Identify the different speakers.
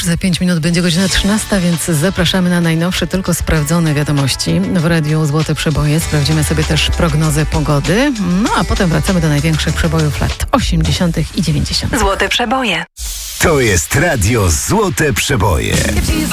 Speaker 1: Już za 5 minut będzie godzina 13, więc zapraszamy na najnowsze, tylko sprawdzone wiadomości. W radiu Złote Przeboje sprawdzimy sobie też prognozę pogody, no a potem wracamy do największych przebojów lat 80. i 90.
Speaker 2: Złote Przeboje.
Speaker 3: To jest radio Złote Przeboje.